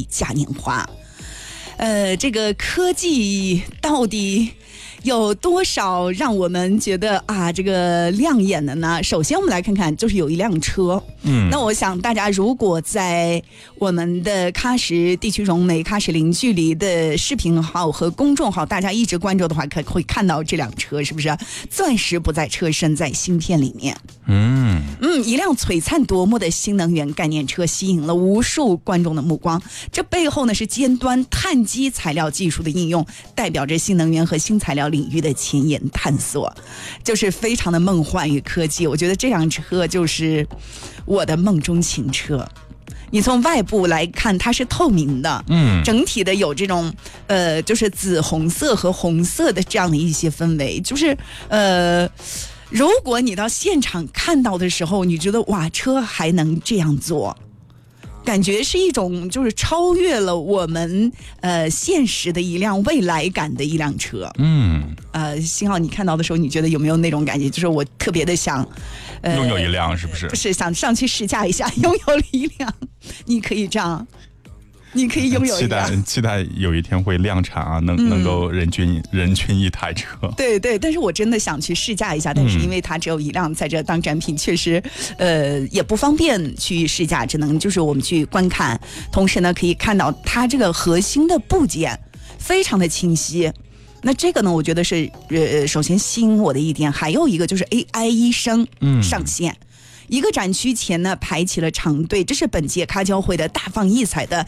技嘉年华。这个科技到底有多少让我们觉得啊，这个亮眼的呢？首先我们来看看，就是有一辆车。那我想大家如果在我们的喀什地区融媒喀什零距离的视频号和公众号，大家一直关注的话，可会看到这辆车，是不是？钻石不在车身，在芯片里面。一辆璀璨夺目的新能源概念车吸引了无数观众的目光。这背后呢是尖端碳基材料技术的应用，代表着新能源和新材料领域的前沿探索，就是非常的梦幻与科技。我觉得这辆车就是我的梦中情车。你从外部来看，它是透明的，整体的有这种就是紫红色和红色的这样的一些氛围，就是如果你到现场看到的时候，你觉得哇，车还能这样做，感觉是一种就是超越了我们现实的一辆未来感的一辆车。幸好你看到的时候，你觉得有没有那种感觉？就是我特别的想拥有一辆，是不是？ 不是想上去试驾一下，拥有一辆，你可以这样。你可以拥有一辆， 期待有一天会量产啊，能够人均一台车。 对对，但是我真的想去试驾一下，但是因为它只有一辆在这当展品，确实也不方便去试驾，只能就是我们去观看。同时呢，可以看到它这个核心的部件非常的清晰。那这个呢，我觉得是首先吸引我的一点，还有一个就是 AI 医生上线。一个展区前呢排起了长队，这是本届喀交会的大放异彩的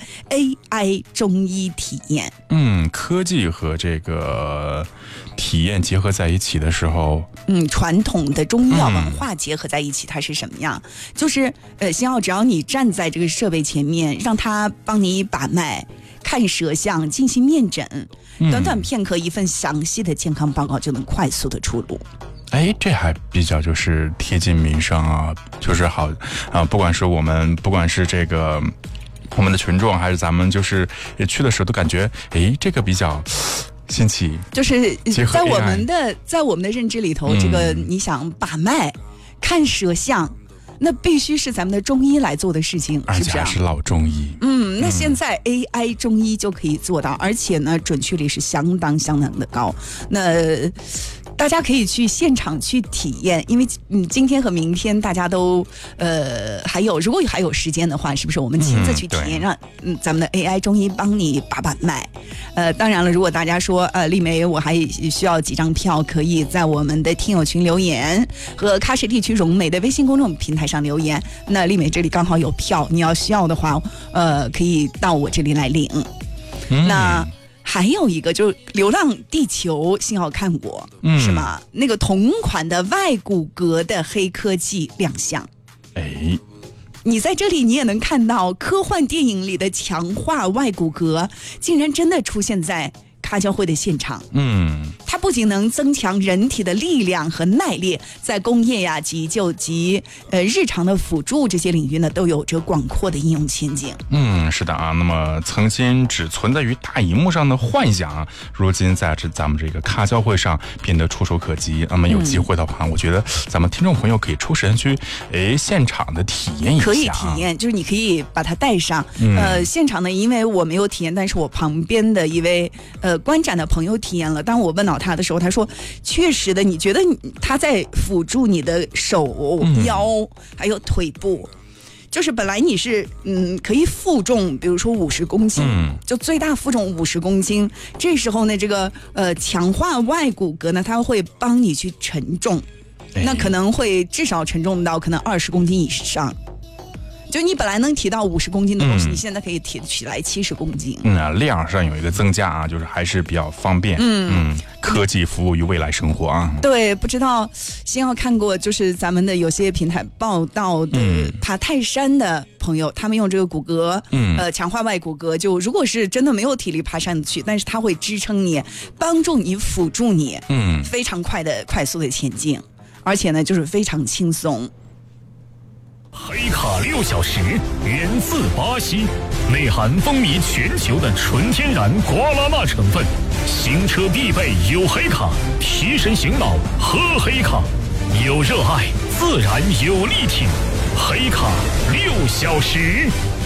AI 中医体验。 科技和这个体验结合在一起的时候， 传统的中医药文化结合在一起，它是什么样？就是幸好只要你站在这个设备前面，让它帮你把脉、看舌象、进行面诊，短短片刻，一份详细的健康报告就能快速的出炉。 这还比较就是贴近民生啊，就是好啊，不管是这个我们的群众，还是咱们就是去的时候都感觉，这个比较新奇。 就是在我们的认知里头，这个你想把脉、看舌象，那必须是咱们的中医来做的事情， 而且还是老中医。 那现在 AI 中医就可以做到，而且呢准确率是相当的高。那大家可以去现场去体验，因为今天和明天大家都如果还有时间的话，是不是我们亲自去体验，让咱们的 AI 中医帮你把脉。当然了，如果大家说丽梅我还需要几张票，可以在我们的听友群留言和喀什地区融媒的微信公众平台上留言。那丽梅这里刚好有票，你要需要的话可以到我这里来领。那还有一个就是《流浪地球》，幸好看过，是吗？那个同款的外骨骼的黑科技亮相。你在这里你也能看到科幻电影里的强化外骨骼，竟然真的出现在喀交会的现场。它不仅能增强人体的力量和耐力，在工业呀、急救及日常的辅助这些领域呢，都有着广阔的应用前景。 是的啊。那么曾经只存在于大荧幕上的幻想，如今在咱们这个喀交会上变得触手可及。那么有机会的话，我觉得咱们听众朋友可以出时间去现场的体验一下。 可以体验，就是你可以把它带上。现场呢，因为我没有体验，但是我旁边的一位观展的朋友体验了。当我问到他的时候，他说确实的，你觉得他在辅助你的手、腰还有腿部，就是本来你是可以负重，比如说50公斤，就最大负重50公斤。这时候呢，这个强化外骨骼呢，它会帮你去承重，那可能会至少承重到可能20公斤以上。就你本来能提到50公斤的东西，你现在可以提起来70公斤。 量上有一个增加啊，就是还是比较方便。科技服务于未来生活啊。 对，不知道先要看过就是咱们的有些平台报道的爬泰山的朋友，他们用这个骨骼强化外骨骼，就如果是真的没有体力爬山去，但是它会支撑你，帮助你，辅助你，非常快速的前进，而且呢就是非常轻松。 黑卡6小时，源自巴西，内含风靡全球的纯天然瓜拉纳成分，行车必备有黑卡，提神醒脑喝黑卡，有热爱自然有力挺，黑卡6小时。